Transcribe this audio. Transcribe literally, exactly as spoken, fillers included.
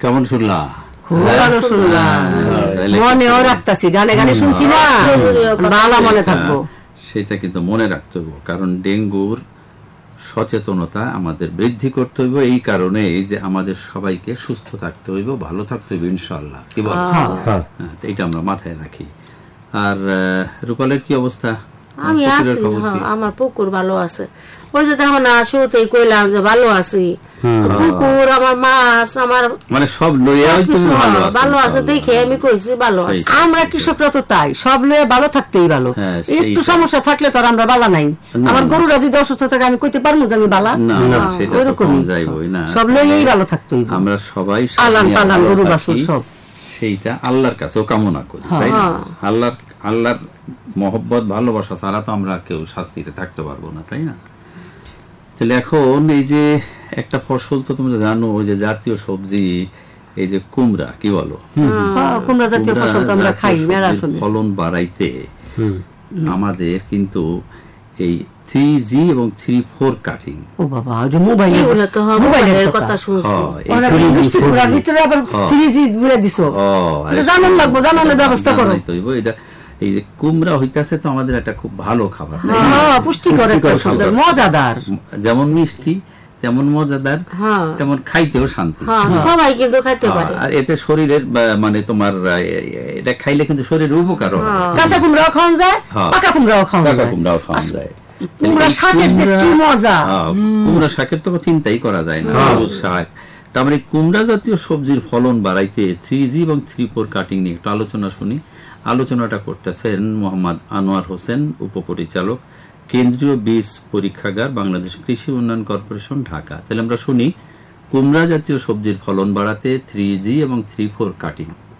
কেমন শুনলা? খুব ভালো শুনলাম, মনেও রাখতেছি, গানে গানে শুনছি না, ভালো মনে থাকবো। সেটা কিন্তু মনে রাখতে হবে, কারণ ডেঙ্গুর সচেতনতা আমাদের বৃদ্ধি করতে হইব, এই কারণে যে আমাদের সবাইকে সুস্থ থাকতে হইব, ভালো থাকতে হইব ইনশাআল্লাহ। কি বল? এটা আমরা মাথায় রাখি। আর রূপালের কি অবস্থা? আমি আছি, আমার পুকুর ভালো আছে। ওই যে দেখো না, শুরুতেই কইলাম যে ভালো আছি, পুকুর আমার মাছ আমার মানে সব লইয়াই তুমি ভালো আছো, ভালো আছে দেখে আমি কইছি ভালো আছে। আমরা কৃষকরা তো তাই, সব লয়ে ভালো থাকতেই ভালো। একটু সমস্যা থাকলে তো আমরা বালা নাই। আমার গরুরা যদি অসুস্থ থাকে আমি কইতে পারবো যে আমি বালা না, সেটা তো কম যাইবই না। সব লইয়াই ভালো থাকতেই আমরা সবাই আলান পালান গরু বাছুর সব, সেইটা আল্লাহর কাছেও কামনা করি, তাই না? আল্লাহর আল্লাহর মহব্বত ভালোবাসা ছাড়া তো আমরা কেউ শান্তিতে থাকতে পারবো না, তাই না? তাহলে এখন এই যে একটা ফসল তো তোমরা জানো, ওই যে জাতীয় সবজি, এই যে কুমড়া, কি বলো? কুমড়া জাতীয় ফসল তো আমরা খাই, মেলা শুনি। ফলন বাড়াইতে আমাদের কিন্তু এই থ্রি জি এবং থ্রি ফোর কাটিং, ও বাবা, মোবাইল তো মোবাইলের কথা শুনছি, ভিতরে আবার থ্রি জি বলে দিছো, জানান লাগবো, জানানোর ব্যবস্থা করো। এটা এই যে কুমড়া হইতাছে তো আমাদের একটা খুব ভালো খাবার, পুষ্টিকর, মজাদার, যেমন মিষ্টি তেমন মজাদার, তেমন খাইতেও শান্তি, সবাই কিন্তু খাইতে পারে। আর এতে শরীরের মানে তোমার এটা খাইলে কিন্তু শরীরের উপকার হয়। কাঁচা কুমড়াও খাওয়া যায়, পাকা কুমড়াও খাওয়া যায়, কুমড়াও খাওয়া যায়। কুমড়া শাকের যে কি মজা, কুমড়া শাকের তো চিন্তাই করা যায় না, শাক। তার মানে কুমড়া জাতীয় সবজির ফলন বাড়াইতে থ্রি জি এবং থ্রি ফোর কাটিং নিয়ে একটু আলোচনা শুনি। আলোচনাটা করতেছেন মোহাম্মদ আনোয়ার হোসেন, উপপরিচালক, কেন্দ্রীয় বীজ পরীক্ষাগার, বাংলাদেশ কৃষি উন্নয়ন কর্পোরেশন, ঢাকা। তাহলে আমরা শুনি কুমড়া জাতীয় সবজির ফলন বাড়াতে থ্রি জি এবং থ্রি ফোর কাটিং।